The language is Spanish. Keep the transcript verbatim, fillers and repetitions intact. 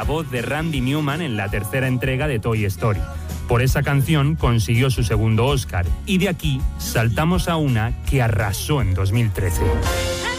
la voz de Randy Newman en la tercera entrega de Toy Story. Por esa canción consiguió su segundo Oscar, y de aquí saltamos a una que arrasó en dos mil trece.